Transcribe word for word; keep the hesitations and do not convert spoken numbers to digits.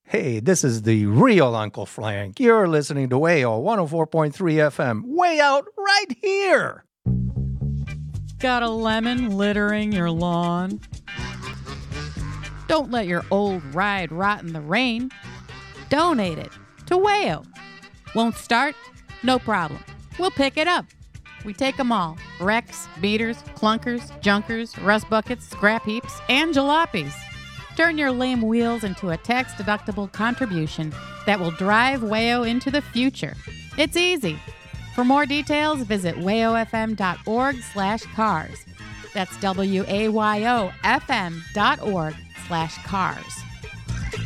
Hey, this is the real Uncle Frank. You're listening to Wayo one oh four point three F M. Way out right here. Got a lemon littering your lawn? Don't let your old ride rot in the rain. Donate it to Wayo. Won't start? No problem. We'll pick it up. We take them all. Wrecks, beaters, clunkers, junkers, rust buckets, scrap heaps, and jalopies. Turn your lame wheels into a tax-deductible contribution that will drive Wayo into the future. It's easy. For more details, visit wayofm.org slash cars. That's W-A-Y-O-F-M dot org slash cars.